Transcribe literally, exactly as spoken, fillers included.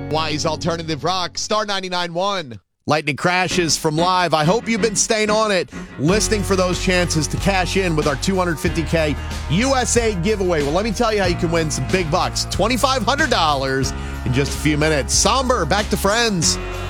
Wise Alternative Rock, Star ninety-nine point one. Lightning crashes from live. I hope you've been staying on it, listening for those chances to cash in with our two hundred fifty K U S A giveaway. Well, let me tell you how you can win some big bucks. twenty-five hundred dollars in just a few minutes. Somber, back to Friends.